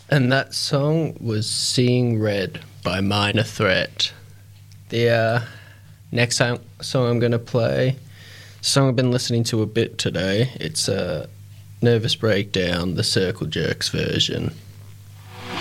And that song was Seeing Red by Minor Threat. The next song I'm going to play, a song I've been listening to a bit today. It's Nervous Breakdown, the Circle Jerks version.